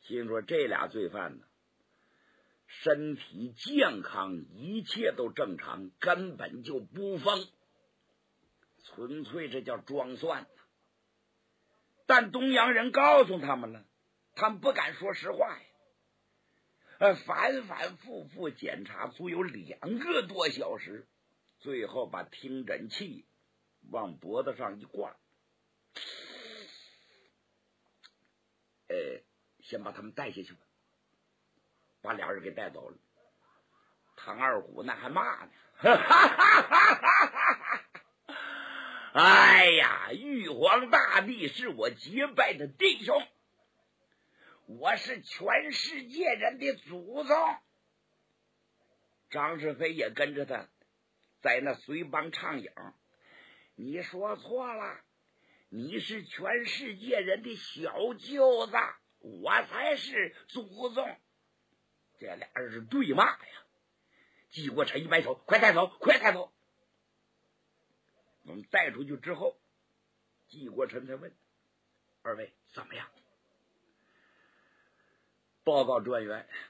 听说这俩罪犯呢，身体健康，一切都正常，根本就不疯，纯粹这叫装蒜。但东洋人告诉他们了，他们不敢说实话呀。反反复复检查，足有2个多小时，最后把听诊器往脖子上一挂，先把他们带下去吧，把俩人给带走了。唐二虎那还骂呢，哎呀，玉皇大帝是我结拜的弟兄，我是全世界人的祖宗。张世飞也跟着他在那随帮唱影，你说错了，你是全世界人的小舅子，我才是祖宗。这俩人是对骂呀。季国臣一摆手，快带走，快带走。我们带出去之后，季国臣才问二位怎么样？报告专员，